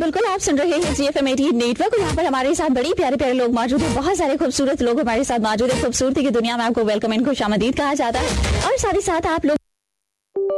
बिल्कुल आप सुन रहे हैं GFM 88 नेटवर्क। यहाँ पर हमारे साथ बड़ी प्यारे प्यारे लोग मौजूद हैं, बहुत सारे खूबसूरत लोग हमारे साथ मौजूद है। खूबसूरती की दुनिया में आपको वेलकम एंड खुशामदीद कहा जाता है और साथ ही साथ आप लोग